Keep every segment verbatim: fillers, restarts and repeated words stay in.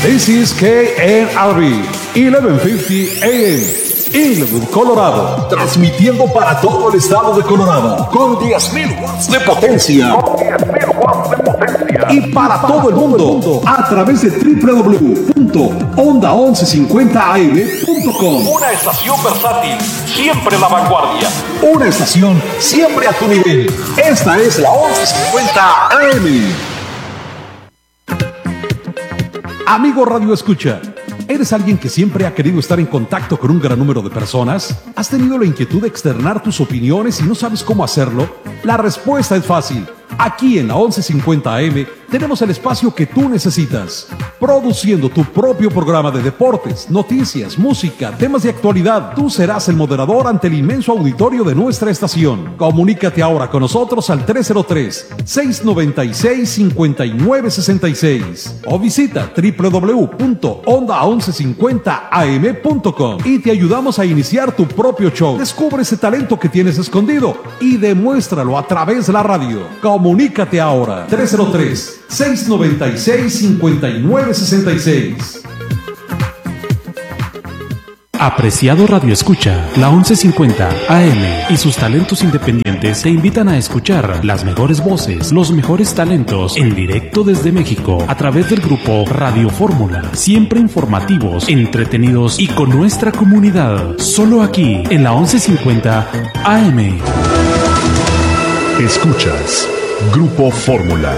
This is K N R B, eleven fifty A M, Inglewood, Colorado. Transmitiendo para todo el estado de Colorado con diez mil watts de potencia. Con diez mil watts de potencia. Y para, para todo el mundo, mundo a través de doble u doble u doble u punto onda once cincuenta a m punto com. Una estación versátil, siempre la vanguardia. Una estación siempre a tu nivel. Esta es la once cincuenta A M. Amigo Radio Escucha, ¿eres alguien que siempre ha querido estar en contacto con un gran número de personas? ¿Has tenido la inquietud de externar tus opiniones y no sabes cómo hacerlo? La respuesta es fácil. Aquí en la once cincuenta A M tenemos el espacio que tú necesitas, produciendo tu propio programa de deportes, noticias, música, temas de actualidad. Tú serás el moderador ante el inmenso auditorio de nuestra estación. Comunícate ahora con nosotros al tres cero tres, seis nueve seis, cinco nueve seis seis o visita doble u doble u doble u punto onda once cincuenta a m punto com y te ayudamos a iniciar tu propio show. Descubre ese talento que tienes escondido y demuéstralo a través de la radio. Comunícate ahora, tres cero tres, seis nueve seis, cinco nueve seis seis. Apreciado Radio Escucha, la once cincuenta A M y sus talentos independientes te invitan a escuchar las mejores voces, los mejores talentos en directo desde México a través del grupo Radio Fórmula, siempre informativos, entretenidos y con nuestra comunidad, solo aquí en la once cincuenta A M. Escuchas Grupo Fórmula.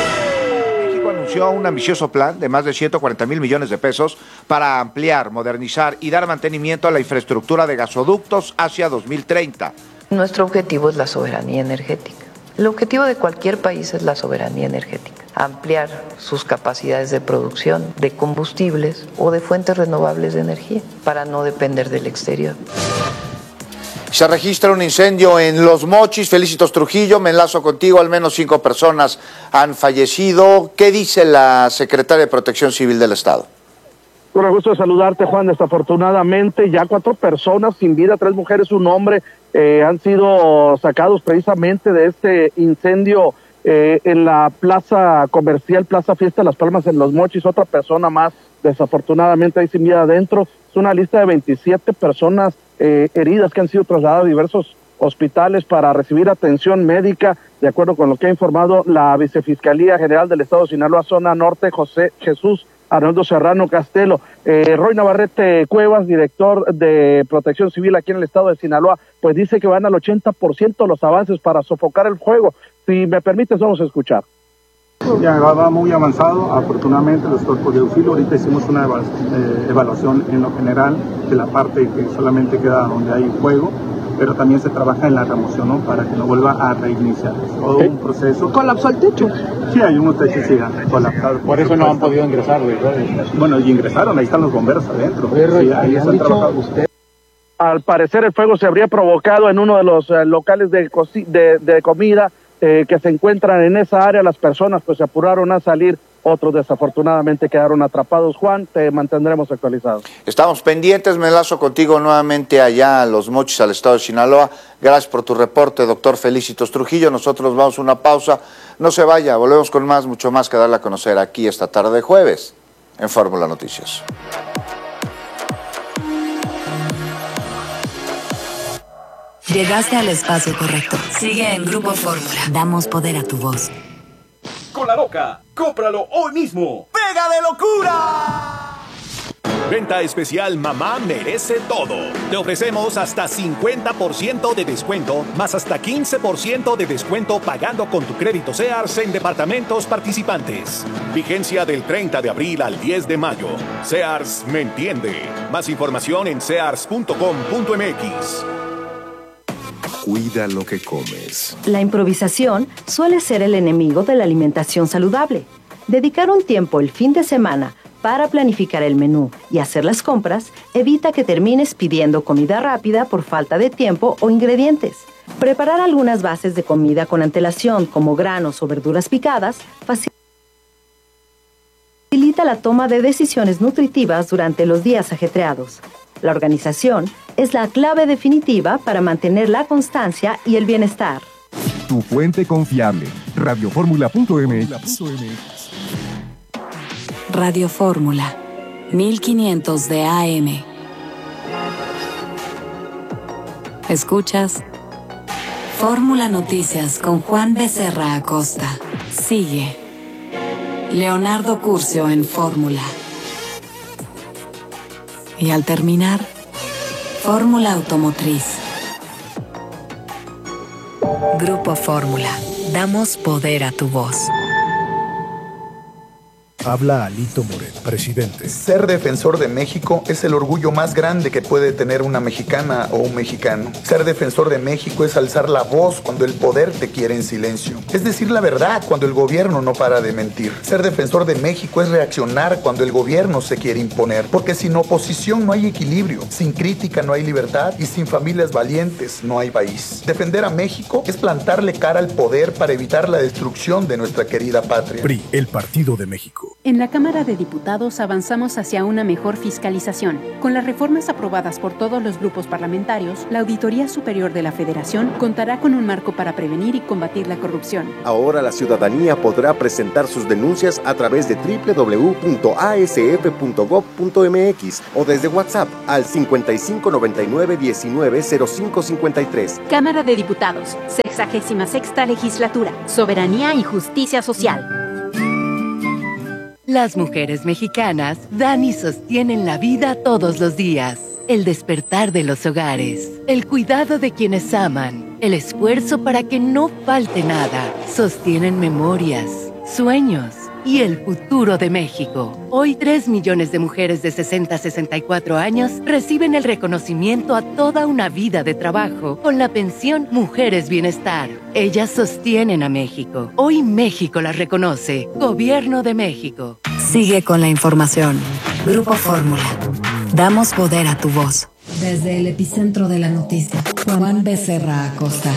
Un ambicioso plan de más de ciento cuarenta mil millones de pesos para ampliar, modernizar y dar mantenimiento a la infraestructura de gasoductos hacia dos mil treinta. Nuestro objetivo es la soberanía energética. El objetivo de cualquier país es la soberanía energética. Ampliar sus capacidades de producción de combustibles o de fuentes renovables de energía para no depender del exterior. Se registra un incendio en Los Mochis. Felicitos Trujillo, me enlazo contigo. Al menos cinco personas han fallecido. ¿Qué dice la secretaria de Protección Civil del Estado? Con el gusto de saludarte, Juan. Desafortunadamente, ya cuatro personas sin vida, tres mujeres, un hombre, eh, han sido sacados precisamente de este incendio eh, en la plaza comercial, Plaza Fiesta de Las Palmas en Los Mochis. Otra persona más, desafortunadamente, ahí sin vida adentro. Es una lista de veintisiete personas eh, heridas que han sido trasladadas a diversos hospitales para recibir atención médica, de acuerdo con lo que ha informado la Vicefiscalía General del Estado de Sinaloa, Zona Norte, José Jesús Arnoldo Serrano Castelo. Eh, Roy Navarrete Cuevas, director de Protección Civil aquí en el Estado de Sinaloa, pues dice que van al ochenta por ciento los avances para sofocar el fuego. Si me permites, vamos a escuchar. Ya va muy avanzado, afortunadamente los cuerpos de auxilio. Ahorita hicimos una eva eh, evaluación en lo general de la parte que solamente queda donde hay fuego, pero también se trabaja en la remoción, ¿no? Para que no vuelva a reiniciar. Es todo un proceso. ¿Colapsó el techo? Sí, hay unos techos que han colapsado. Por eso no han podido ingresar, ¿verdad? Bueno, y ingresaron, ahí están los bomberos adentro. Pero, sí, ahí están trabajando. Usted... Al parecer el fuego se habría provocado en uno de los uh, locales de, de, de comida Eh, que se encuentran en esa área. Las personas pues se apuraron a salir, otros desafortunadamente quedaron atrapados. Juan, te mantendremos actualizados. Estamos pendientes, me enlazo contigo nuevamente allá a Los Mochis, al estado de Sinaloa. Gracias por tu reporte, doctor Felicitos Trujillo. Nosotros vamos a una pausa, no se vaya, volvemos con más, mucho más que darle a conocer aquí esta tarde de jueves en Fórmula Noticias. Llegaste al espacio correcto. Sigue en Grupo Fórmula. Damos poder a tu voz. Con La Loca, cómpralo hoy mismo. ¡Pega de locura! Venta especial Mamá Merece Todo. Te ofrecemos hasta cincuenta por ciento de descuento, más hasta quince por ciento de descuento pagando con tu crédito Sears en departamentos participantes. Vigencia del treinta de abril al diez de mayo. Sears me entiende. Más información en sears punto com punto m x. Cuida lo que comes. La improvisación suele ser el enemigo de la alimentación saludable. Dedicar un tiempo el fin de semana para planificar el menú y hacer las compras evita que termines pidiendo comida rápida por falta de tiempo o ingredientes. Preparar algunas bases de comida con antelación, como granos o verduras picadas, facilita la toma de decisiones nutritivas durante los días ajetreados. La organización es la clave definitiva para mantener la constancia y el bienestar. Tu fuente confiable, radio fórmula punto m x. Radio Fórmula, mil quinientos de A M. Escuchas Fórmula Noticias con Juan Becerra Acosta. Sigue Leonardo Curcio en Fórmula. Y al terminar, Fórmula Automotriz. Grupo Fórmula. Damos poder a tu voz. Habla Alito Moreno, presidente. Ser defensor de México es el orgullo más grande que puede tener una mexicana o un mexicano. Ser defensor de México es alzar la voz cuando el poder te quiere en silencio. Es decir la verdad cuando el gobierno no para de mentir. Ser defensor de México es reaccionar cuando el gobierno se quiere imponer. Porque sin oposición no hay equilibrio, sin crítica no hay libertad y sin familias valientes no hay país. Defender a México es plantarle cara al poder para evitar la destrucción de nuestra querida patria. P R I, el Partido de México. En la Cámara de Diputados avanzamos hacia una mejor fiscalización. Con las reformas aprobadas por todos los grupos parlamentarios, la Auditoría Superior de la Federación contará con un marco para prevenir y combatir la corrupción. Ahora la ciudadanía podrá presentar sus denuncias a través de doble u doble u doble u punto a s f punto gob punto m x o desde WhatsApp al cincuenta y cinco noventa y nueve diecinueve cero cinco cincuenta y tres. Cámara de Diputados, sexagésima sexta legislatura, Soberanía y Justicia Social. Las mujeres mexicanas dan y sostienen la vida todos los días. El despertar de los hogares, el cuidado de quienes aman, el esfuerzo para que no falte nada. Sostienen memorias, sueños y el futuro de México. Hoy, tres millones de mujeres de sesenta a sesenta y cuatro años reciben el reconocimiento a toda una vida de trabajo con la pensión Mujeres Bienestar. Ellas sostienen a México. Hoy México las reconoce. Gobierno de México. Sigue con la información. Grupo Fórmula. Damos poder a tu voz. Desde el epicentro de la noticia, Juan Becerra Acosta.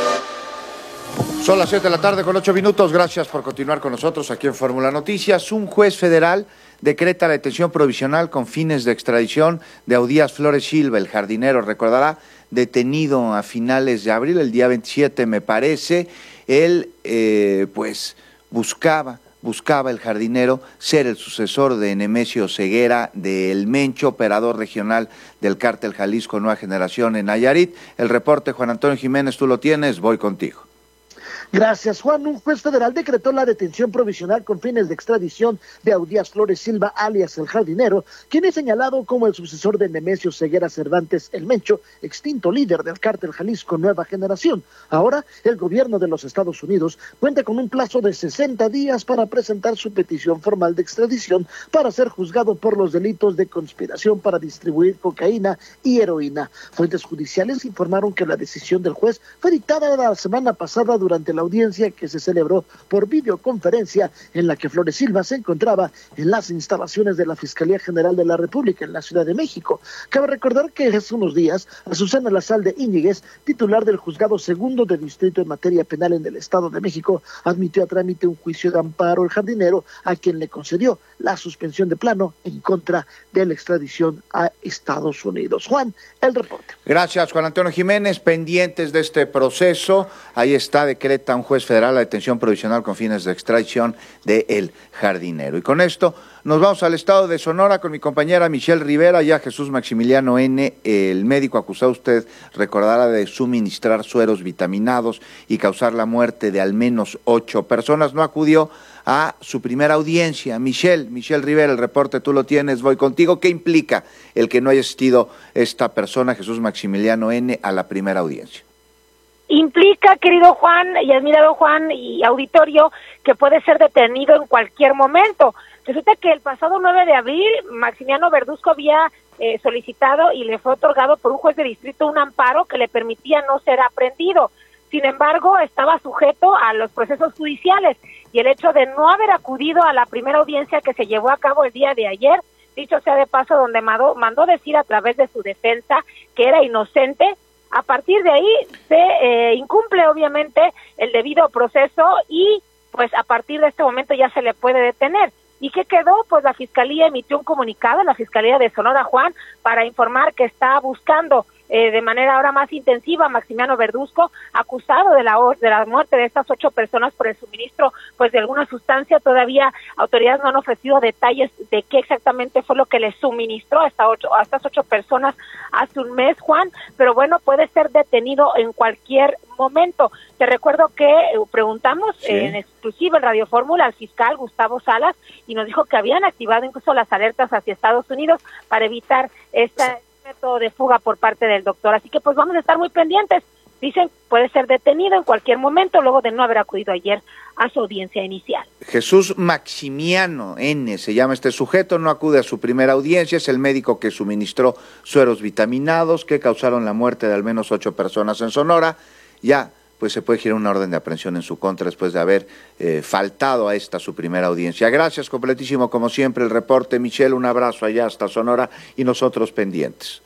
Son las siete de la tarde con ocho minutos. Gracias por continuar con nosotros aquí en Fórmula Noticias. Un juez federal decreta la detención provisional con fines de extradición de Audías Flores Silva, el jardinero, recordará, detenido a finales de abril, el día veintisiete me parece. Él, eh, pues, buscaba... Buscaba el jardinero ser el sucesor de Nemesio Ceguera de El Mencho, operador regional del Cártel Jalisco Nueva Generación en Nayarit. El reporte, Juan Antonio Jiménez, tú lo tienes, voy contigo. Gracias, Juan. Un juez federal decretó la detención provisional con fines de extradición de Audías Flores Silva, alias El Jardinero, quien es señalado como el sucesor de Nemesio Ceguera Cervantes El Mencho, extinto líder del Cártel Jalisco Nueva Generación. Ahora, el gobierno de los Estados Unidos cuenta con un plazo de sesenta días para presentar su petición formal de extradición para ser juzgado por los delitos de conspiración para distribuir cocaína y heroína. Fuentes judiciales informaron que la decisión del juez fue dictada la semana pasada durante la audiencia que se celebró por videoconferencia en la que Flores Silva se encontraba en las instalaciones de la Fiscalía General de la República en la Ciudad de México. Cabe recordar que hace unos días Azucena Lazalde Íñiguez, titular del Juzgado Segundo de Distrito en materia penal en el Estado de México, admitió a trámite un juicio de amparo al jardinero, a quien le concedió la suspensión de plano en contra de la extradición a Estados Unidos. Juan, el reporte. Gracias, Juan Antonio Jiménez. Pendientes de este proceso, ahí está, decreta un juez federal la detención provisional con fines de extradición de El Jardinero. Y con esto nos vamos al estado de Sonora con mi compañera Michelle Rivera. Ya Jesús Maximiliano N., el médico acusado, usted recordará, de suministrar sueros vitaminados y causar la muerte de al menos ocho personas, no acudió a su primera audiencia. Michelle, Michelle Rivera, el reporte tú lo tienes, voy contigo. ¿Qué implica el que no haya asistido esta persona, Jesús Maximiliano N., a la primera audiencia? Implica, querido Juan y admirado Juan y auditorio, que puede ser detenido en cualquier momento. Resulta que el pasado nueve de abril, Maximiano Verduzco había eh, solicitado y le fue otorgado por un juez de distrito un amparo que le permitía no ser aprehendido. Sin embargo, estaba sujeto a los procesos judiciales y el hecho de no haber acudido a la primera audiencia que se llevó a cabo el día de ayer, dicho sea de paso, donde mandó, mandó decir a través de su defensa que era inocente. A partir de ahí se eh, incumple obviamente el debido proceso y pues a partir de este momento ya se le puede detener. ¿Y qué quedó? Pues la Fiscalía emitió un comunicado, la Fiscalía de Sonora, Juan, para informar que está buscando eh, de manera ahora más intensiva Maximiano Verduzco, acusado de la de la muerte de estas ocho personas por el suministro pues de alguna sustancia. Todavía autoridades no han ofrecido detalles de qué exactamente fue lo que les suministró a, esta ocho, a estas ocho personas hace un mes, Juan, pero bueno, puede ser detenido en cualquier momento. Te recuerdo que eh, preguntamos sí. eh, en exclusiva en Radio Fórmula al fiscal Gustavo Salas y nos dijo que habían activado incluso las alertas hacia Estados Unidos para evitar este método de fuga por parte del doctor. Así que pues vamos a estar muy pendientes. Dicen puede ser detenido en cualquier momento luego de no haber acudido ayer a su audiencia inicial. Jesús Maximiano N. se llama este sujeto, no acude a su primera audiencia, es el médico que suministró sueros vitaminados que causaron la muerte de al menos ocho personas en Sonora. Ya pues se puede girar una orden de aprehensión en su contra después de haber eh, faltado a esta su primera audiencia. Gracias, completísimo como siempre el reporte, Michelle, un abrazo allá hasta Sonora y nosotros pendientes.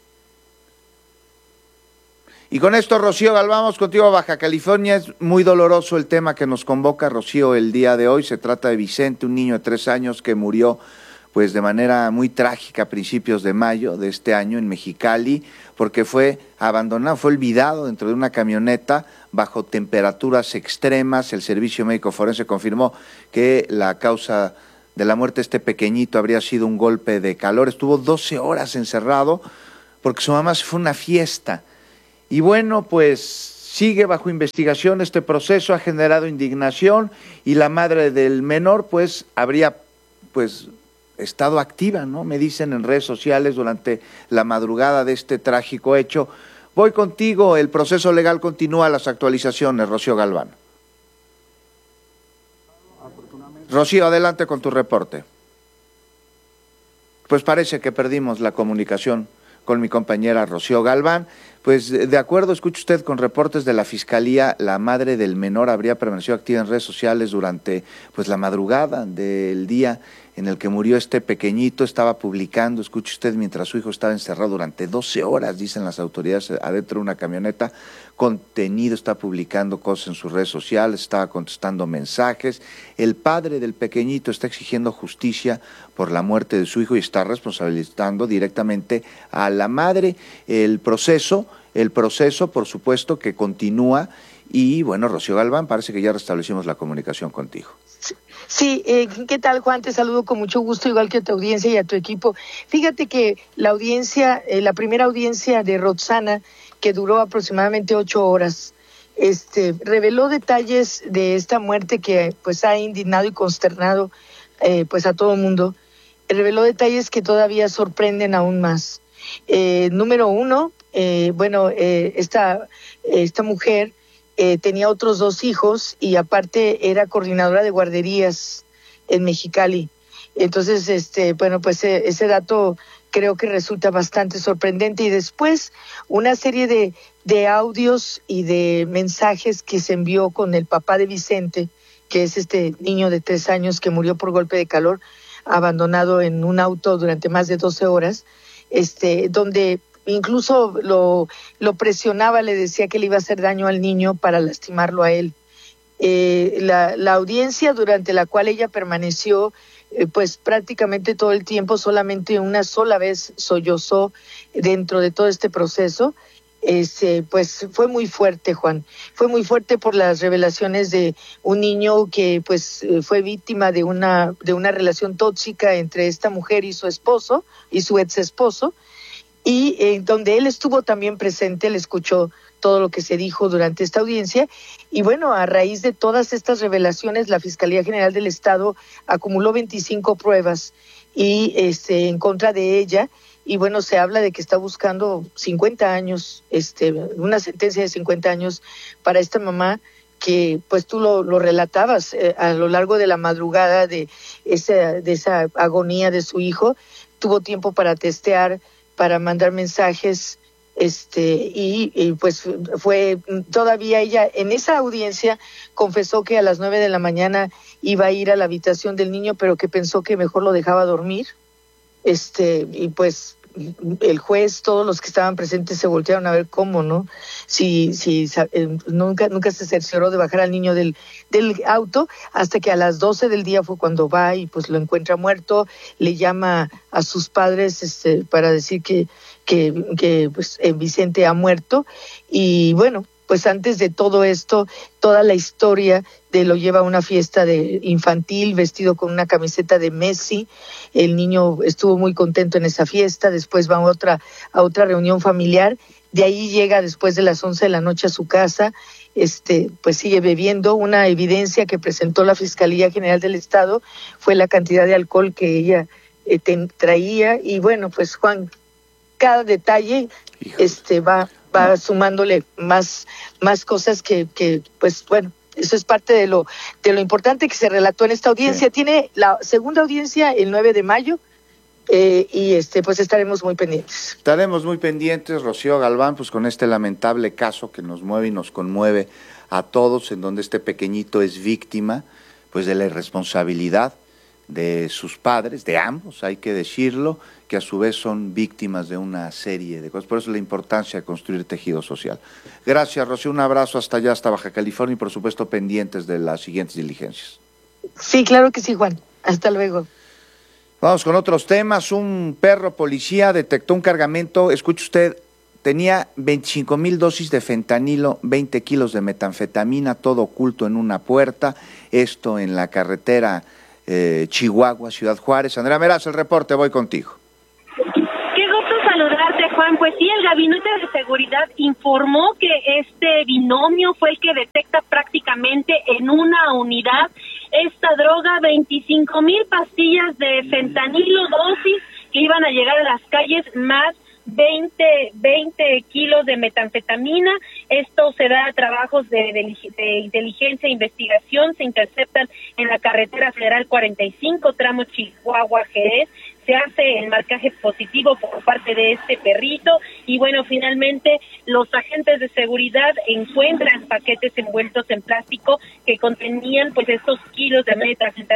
Y con esto, Rocío Galván, vamos contigo a Baja California. Es muy doloroso el tema que nos convoca, Rocío, el día de hoy. Se trata de Vicente, un niño de tres años que murió pues de manera muy trágica a principios de mayo de este año en Mexicali, porque fue abandonado, fue olvidado dentro de una camioneta bajo temperaturas extremas. El Servicio Médico Forense confirmó que la causa de la muerte de este pequeñito habría sido un golpe de calor. Estuvo doce horas encerrado porque su mamá se fue a una fiesta. Y bueno, pues sigue bajo investigación este proceso, ha generado indignación y la madre del menor pues habría pues estado activa, ¿no? Me dicen en redes sociales durante la madrugada de este trágico hecho. Voy contigo, el proceso legal continúa, las actualizaciones, Rocío Galván. Rocío, adelante con tu reporte. Pues parece que perdimos la comunicación con mi compañera Rocío Galván. Pues de acuerdo, escuche usted, con reportes de la Fiscalía, la madre del menor habría permanecido activa en redes sociales durante pues la madrugada del día en el que murió este pequeñito. Estaba publicando, escuche usted, mientras su hijo estaba encerrado durante doce horas, dicen las autoridades, adentro de una camioneta, contenido, está publicando cosas en sus redes sociales, estaba contestando mensajes. El padre del pequeñito está exigiendo justicia por la muerte de su hijo y está responsabilizando directamente a la madre. El proceso, el proceso, por supuesto, que continúa. Y bueno, Rocío Galván, parece que ya restablecimos la comunicación contigo. Sí, eh, ¿qué tal, Juan? Te saludo con mucho gusto, igual que a tu audiencia y a tu equipo. Fíjate que la audiencia, eh, la primera audiencia de Roxana, que duró aproximadamente ocho horas, este, reveló detalles de esta muerte que pues ha indignado y consternado eh, pues a todo el mundo. Reveló detalles que todavía sorprenden aún más. Eh, número uno, eh, bueno, eh, esta, esta mujer Eh, tenía otros dos hijos y aparte era coordinadora de guarderías en Mexicali. Entonces, este, bueno, pues eh, ese dato creo que resulta bastante sorprendente. Y después una serie de, de audios y de mensajes que se envió con el papá de Vicente, que es este niño de tres años que murió por golpe de calor, abandonado en un auto durante más de doce horas, este, donde incluso lo, lo presionaba, le decía que le iba a hacer daño al niño para lastimarlo a él. Eh, la, la audiencia durante la cual ella permaneció, eh, pues prácticamente todo el tiempo, solamente una sola vez sollozó dentro de todo este proceso, este, pues fue muy fuerte, Juan. Fue muy fuerte por las revelaciones de un niño que pues fue víctima de una, de una relación tóxica entre esta mujer y su esposo, y su ex esposo, y eh, donde él estuvo también presente, él escuchó todo lo que se dijo durante esta audiencia. Y bueno, a raíz de todas estas revelaciones, la Fiscalía General del Estado acumuló veinticinco pruebas y este en contra de ella, y bueno, se habla de que está buscando cincuenta años, este una sentencia de cincuenta años para esta mamá, que pues tú lo, lo relatabas eh, a lo largo de la madrugada de esa, de esa agonía de su hijo, tuvo tiempo para testear, para mandar mensajes, este y, y pues fue todavía ella en esa audiencia confesó que a las nueve de la mañana iba a ir a la habitación del niño, pero que pensó que mejor lo dejaba dormir, este y pues el juez, todos los que estaban presentes se voltearon a ver cómo, ¿no? Si, si eh, nunca, nunca se cercioró de bajar al niño del, del auto, hasta que a las doce del día fue cuando va y pues lo encuentra muerto, le llama a sus padres este, para decir que, que, que pues eh, Vicente ha muerto, y bueno, pues antes de todo esto, toda la historia de lo lleva a una fiesta de infantil vestido con una camiseta de Messi. El niño estuvo muy contento en esa fiesta, después va a otra, a otra reunión familiar, de ahí llega después de las once de la noche a su casa, este, pues sigue bebiendo. Una evidencia que presentó la Fiscalía General del Estado fue la cantidad de alcohol que ella eh, ten, traía, y bueno, pues Juan, cada detalle este va va sumándole más más cosas que, que pues bueno, eso es parte de lo de lo importante que se relató en esta audiencia. Sí. Tiene la segunda audiencia el nueve de mayo, eh, y este pues estaremos muy pendientes. Estaremos muy pendientes, Rocío Galván, pues con este lamentable caso que nos mueve y nos conmueve a todos, en donde este pequeñito es víctima pues de la irresponsabilidad de sus padres, de ambos, hay que decirlo, que a su vez son víctimas de una serie de cosas. Por eso la importancia de construir tejido social. Gracias, Rocío, un abrazo hasta allá, hasta Baja California, y por supuesto pendientes de las siguientes diligencias. Sí, claro que sí, Juan. Hasta luego. Vamos con otros temas. Un perro policía detectó un cargamento, escuche usted, tenía veinticinco mil dosis de fentanilo, veinte kilos de metanfetamina, todo oculto en una puerta, esto en la carretera Eh, Chihuahua, Ciudad Juárez. Andrea Meraz, el reporte, voy contigo. Qué gusto saludarte, Juan. Pues sí, el Gabinete de Seguridad informó que este binomio fue el que detecta prácticamente en una unidad esta droga, veinticinco mil pastillas de fentanilo, dosis que iban a llegar a las calles, más veinte, veinte kilos de metanfetamina. Esto se da a trabajos de, de, de inteligencia e investigación, se interceptan en la carretera federal cuarenta y cinco, tramo Chihuahua-Jerez, se hace el marcaje positivo por parte de este perrito, y bueno, finalmente los agentes de seguridad encuentran paquetes envueltos en plástico que contenían pues estos kilos de metanfetamina